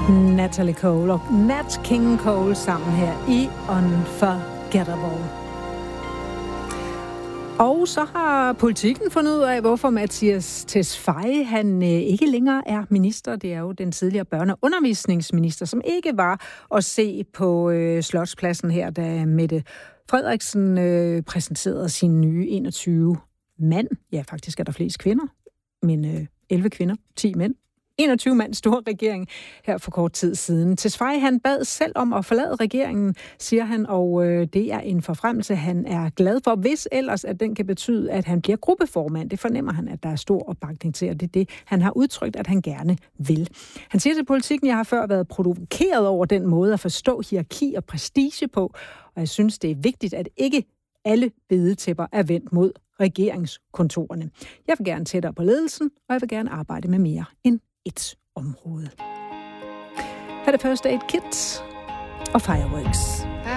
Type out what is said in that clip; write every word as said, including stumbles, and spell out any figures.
Natalie Cole og Nat King Cole sammen her i Unforgettable. Og så har Politikken fundet ud af, hvorfor Mattias Tesfaye, han øh, ikke længere er minister. Det er jo den tidligere børne- og undervisningsminister, som ikke var at se på øh, Slotspladsen her, da Mette Frederiksen øh, præsenterede sin nye enogtyve mand. Ja, faktisk er der flest kvinder, men øh, elleve kvinder, ti mænd. enogtyve mand stor regering her for kort tid siden. Tesfaye, han bad selv om at forlade regeringen, siger han, og øh, det er en forfremmelse, han er glad for, hvis ellers, at den kan betyde, at han bliver gruppeformand. Det fornemmer han, at der er stor opbakning til, og det er det, han har udtrykt, at han gerne vil. Han siger til Politikken, jeg har før været provokeret over den måde at forstå hierarki og prestige på, og jeg synes, det er vigtigt, at ikke alle bedetæpper er vendt mod regeringskontorerne. Jeg vil gerne tættere på ledelsen, og jeg vil gerne arbejde med mere end et område. Her er det First Aid Kit og Fireworks.